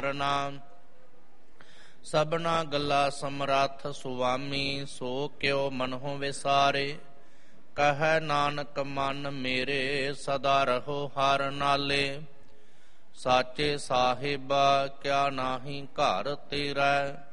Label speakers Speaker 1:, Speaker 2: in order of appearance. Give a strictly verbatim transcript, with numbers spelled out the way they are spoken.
Speaker 1: ਨਾਮ ਸਭਨਾ ਗੱਲਾ ਸਮਰੱਥ ਸੁਆਮੀ, ਸੋ ਕਿਉ ਮਨਹੁ ਵਿਸਾਰੇ। ਕਹੈ ਨਾਨਕ ਮਨ ਮੇਰੇ, ਸਦਾ ਰਹੋ ਹਰ ਨਾਲੇ। ਸਾਚੇ ਸਾਹਿਬਾ ਕਿਆ ਨਾਹੀ ਘਰ ਤੇਰਾ,